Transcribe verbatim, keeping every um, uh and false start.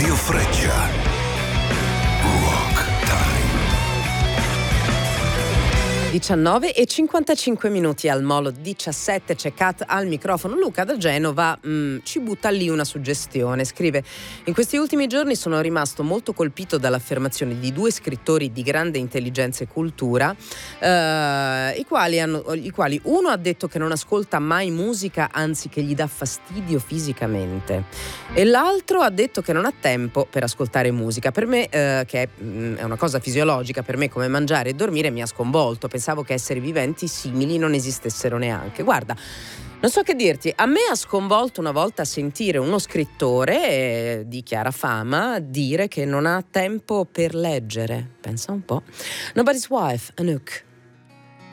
Radio Freccia. Rock Time. diciannove e cinquantacinque minuti al Molo diciassette, c'è Kat al microfono. Luca da Genova mh, ci butta lì una suggestione, scrive: in questi ultimi giorni sono rimasto molto colpito dall'affermazione di due scrittori di grande intelligenza e cultura, eh, i, quali hanno, i quali uno ha detto che non ascolta mai musica, anzi che gli dà fastidio fisicamente, e l'altro ha detto che non ha tempo per ascoltare musica. Per me, eh, che è, mh, è una cosa fisiologica, per me come mangiare e dormire, mi ha sconvolto. Pensavo che esseri viventi simili non esistessero neanche. Guarda, non so che dirti, a me ha sconvolto una volta sentire uno scrittore eh, di chiara fama dire che non ha tempo per leggere. Pensa un po'. Nobody's Wife, Anouk.